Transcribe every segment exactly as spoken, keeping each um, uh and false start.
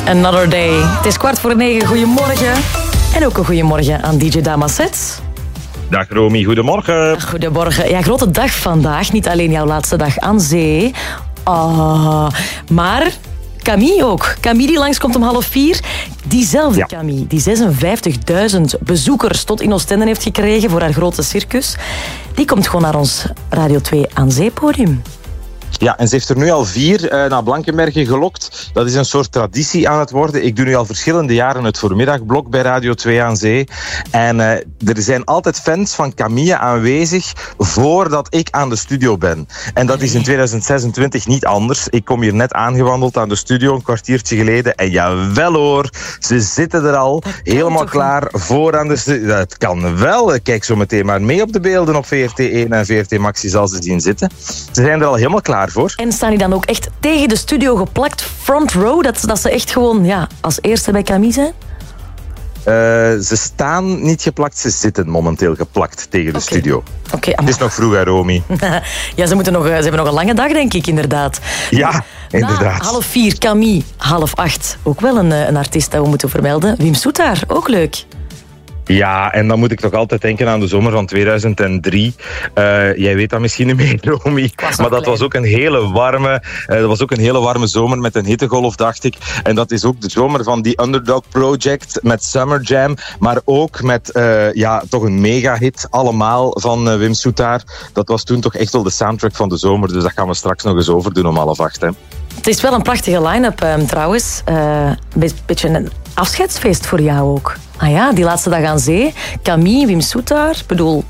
Another Day. Het is kwart voor negen. Goedemorgen. En ook een goedemorgen aan D J Damaset. Dag Romy, goedemorgen. Goedemorgen. Ja, grote dag vandaag. Niet alleen jouw laatste dag aan zee. Oh, maar Camille ook. Camille die langskomt om half vier. Diezelfde ja. Camille, die zesenvijftigduizend bezoekers tot in Oostende heeft gekregen voor haar grote circus, die komt gewoon naar ons Radio twee aan zee podium. Ja, en ze heeft er nu al vier uh, naar Blankenberge gelokt. Dat is een soort traditie aan het worden. Ik doe nu al verschillende jaren het voormiddagblok bij Radio twee aan zee. En uh, er zijn altijd fans van Camille aanwezig voordat ik aan de studio ben. En dat is in tweeduizend zesentwintig niet anders. Ik kom hier net aangewandeld aan de studio, een kwartiertje geleden. En jawel hoor, ze zitten er al helemaal klaar niet. Voor aan de studio. Dat kan wel. Kijk zo meteen maar mee op de beelden op V R T één en V R T Maxi zal ze zien zitten. Ze zijn er al helemaal klaar voor. En staan die dan ook echt tegen de studio geplakt, front row, dat, dat ze echt gewoon ja, als eerste bij Camille zijn? Uh, ze staan niet geplakt, ze zitten momenteel geplakt tegen de okay. studio. Okay, het is nog vroeg, hè, Romy? Ja, ze, moeten nog, ze hebben nog een lange dag, denk ik, inderdaad. Ja, inderdaad. Na half vier, Camille, half acht. Ook wel een, een artiest dat we moeten vermelden. Wim Soetaar, ook leuk. Ja, en dan moet ik toch altijd denken aan de zomer van tweeduizend drie. Uh, jij weet dat misschien niet meer, Romy. Maar dat was ook een hele warme, uh, dat was ook een hele warme zomer met een hittegolf, dacht ik. En dat is ook de zomer van die Underdog Project met Summer Jam. Maar ook met uh, ja, toch een mega-hit allemaal van uh, Wim Soetaar. Dat was toen toch echt wel de soundtrack van de zomer. Dus dat gaan we straks nog eens overdoen om half acht. Hè. Het is wel een prachtige line-up um, trouwens. Uh, een beetje een afscheidsfeest voor jou ook. Ah ja, die laatste dag aan zee. Camille, Wim Soetaar, bedoel...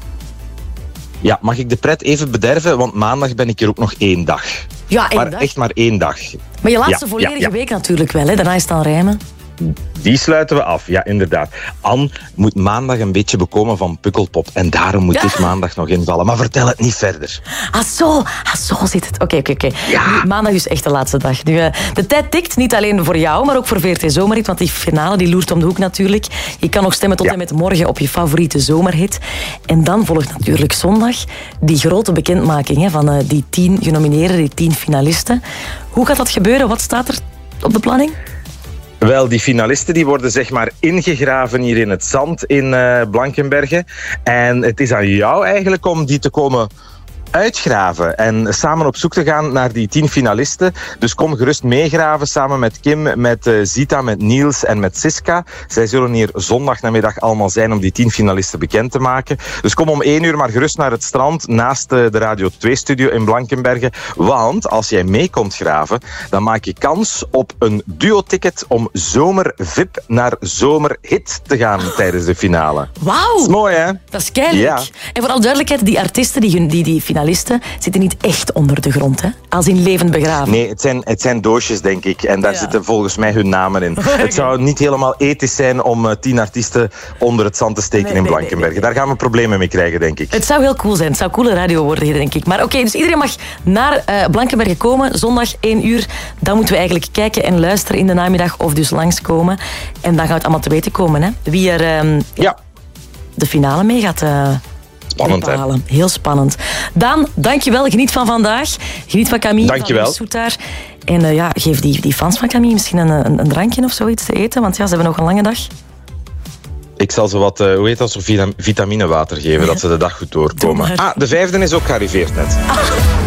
Ja, mag ik de pret even bederven? Want maandag ben ik er ook nog één dag. Ja, één maar dag. Echt maar één dag. Maar je laatste ja, volledige ja, ja. week natuurlijk wel, hè? Daarna is het dan rijmen. Die sluiten we af, ja, inderdaad. Anne moet maandag een beetje bekomen van Pukkelpop. En daarom moet ja. ik maandag nog invallen. Maar vertel het niet verder. Ah, zo. Ah, zo zit het. Oké, okay, oké, okay, oké. Ja. Maandag is echt de laatste dag. Nu, uh, de tijd tikt, niet alleen voor jou, maar ook voor V R T Zomerhit. Want die finale die loert om de hoek natuurlijk. Je kan nog stemmen tot ja. en met morgen op je favoriete zomerhit. En dan volgt natuurlijk zondag die grote bekendmaking hè, van uh, die tien genomineerden, die tien finalisten. Hoe gaat dat gebeuren? Wat staat er op de planning? Wel, die finalisten die worden zeg maar ingegraven hier in het zand in uh, Blankenberge. En het is aan jou eigenlijk om die te komen uitgraven en samen op zoek te gaan naar die tien finalisten. Dus kom gerust meegraven samen met Kim, met uh, Zita, met Niels en met Siska. Zij zullen hier zondagnamiddag allemaal zijn om die tien finalisten bekend te maken. Dus kom om één uur maar gerust naar het strand naast uh, de Radio twee-studio in Blankenberge. Want als jij mee komt graven, dan maak je kans op een duo-ticket om zomer-V I P naar zomerhit te gaan tijdens de finale. Wauw! Dat is mooi, hè? Dat is keihard. Ja. En voor alle duidelijkheid, die artiesten, die, die, die finalisten, zitten niet echt onder de grond, hè? Als in levend begraven. Nee, het zijn, het zijn doosjes, denk ik. En daar ja. zitten volgens mij hun namen in. Okay. Het zou niet helemaal ethisch zijn om uh, tien artiesten onder het zand te steken nee, in Blankenberge. Nee, nee, nee. Daar gaan we problemen mee krijgen, denk ik. Het zou heel cool zijn. Het zou coole radio worden hier, denk ik. Maar oké, okay, dus iedereen mag naar uh, Blankenberge komen. Zondag één uur. Dan moeten we eigenlijk kijken en luisteren in de namiddag. Of dus langskomen. En dan gaan we het allemaal te weten komen, hè? Wie er um, ja. de finale mee gaat... Uh, Spannend, hè? Heel spannend. Daan, dankjewel. Geniet van vandaag. Geniet van Camille. Dankjewel. Van Soetaar. En uh, ja, geef die, die fans van Camille misschien een, een, een drankje of zoiets te eten. Want ja, ze hebben nog een lange dag. Ik zal ze wat, uh, hoe heet dat, zo vitaminewater geven, ja. dat ze de dag goed doorkomen. Ah, de vijfde is ook gearriveerd net. Ah.